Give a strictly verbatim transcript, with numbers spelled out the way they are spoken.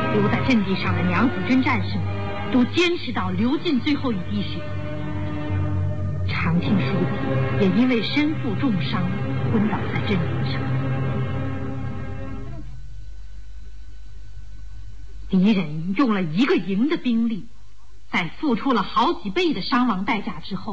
留在阵地上的娘子军战士们都坚持到流尽最后一滴血。长青叔子也因为身负重伤昏倒在阵地上。敌人用了一个营的兵力，在付出了好几倍的伤亡代价之后，